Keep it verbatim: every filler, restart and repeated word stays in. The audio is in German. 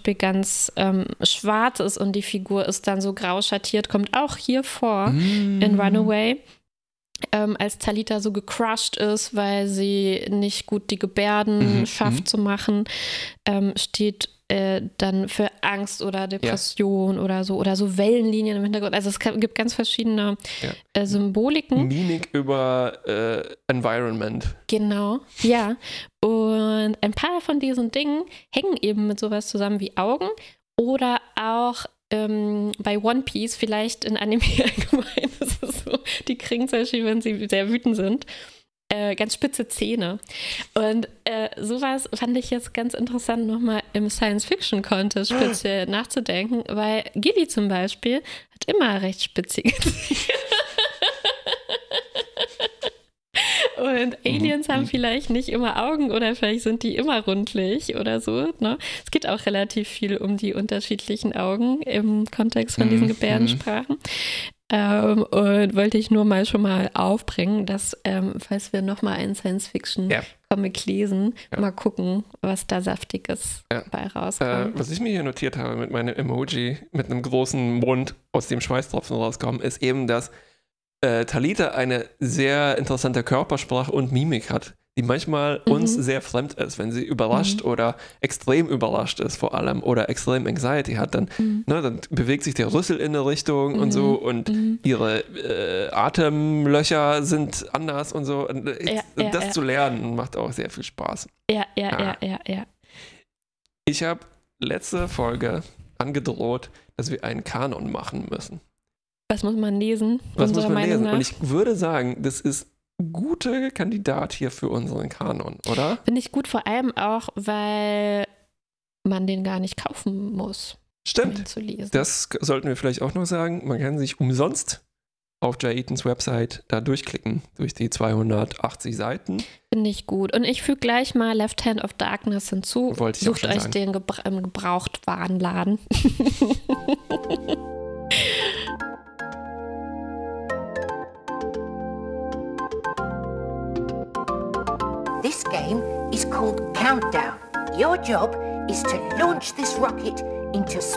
Beispiel ganz ähm, schwarz ist und die Figur ist dann so grau schattiert, kommt auch hier vor mm. in Runaway. Ähm, als Talita so gecrushed ist, weil sie nicht gut die Gebärden mhm, schafft mhm. zu machen, ähm, steht äh, dann für Angst oder Depression ja. oder so oder so Wellenlinien im Hintergrund. Also es kann, gibt ganz verschiedene ja. äh, Symboliken. Mimik über äh, Environment. Genau, ja. Und ein paar von diesen Dingen hängen eben mit sowas zusammen wie Augen oder auch Ähm, bei One Piece, vielleicht in Anime allgemein, ist es so, die kriegen zum Beispiel, wenn sie sehr wütend sind, äh, ganz spitze Zähne. Und äh, sowas fand ich jetzt ganz interessant, nochmal im Science-Fiction-Kontext speziell nachzudenken, weil Gilly zum Beispiel hat immer recht spitzige Zähne. Und Aliens mhm. haben vielleicht nicht immer Augen oder vielleicht sind die immer rundlich oder so. Ne? Es geht auch relativ viel um die unterschiedlichen Augen im Kontext von diesen mhm. Gebärdensprachen. Ähm, und wollte ich nur mal schon mal aufbringen, dass, ähm, falls wir nochmal einen Science-Fiction-Comic ja. lesen, ja. mal gucken, was da Saftiges ja. bei rauskommt. Äh, was ich mir hier notiert habe mit meinem Emoji, mit einem großen Mund, aus dem Schweißtropfen rauskommen, ist eben, dass Äh, Talita eine sehr interessante Körpersprache und Mimik hat, die manchmal mhm. uns sehr fremd ist, wenn sie überrascht mhm. oder extrem überrascht ist vor allem oder extrem Anxiety hat, dann, mhm. ne, dann bewegt sich der Rüssel in eine Richtung mhm. und so und mhm. ihre äh, Atemlöcher sind anders und so. Und, äh, ja, und ja, das ja. zu lernen macht auch sehr viel Spaß. Ja, ja, ah. ja, ja, ja. Ich habe letzte Folge angedroht, dass wir einen Kanon machen müssen. Was muss man lesen? Was muss man Meinung lesen? nach? Und ich würde sagen, das ist ein guter Kandidat hier für unseren Kanon, oder? Finde ich gut, vor allem auch, weil man den gar nicht kaufen muss. Stimmt. Um ihn zu lesen. Das sollten wir vielleicht auch noch sagen. Man kann sich umsonst auf Jay Eatons Website da durchklicken, durch die zweihundertachtzig Seiten. Finde ich gut. Und ich füge gleich mal Left Hand of Darkness hinzu. Wollte ich Sucht auch schon euch sagen. den Gebra- im Gebrauchtwarenladen. This game is called Countdown. Your job is to launch this rocket into space.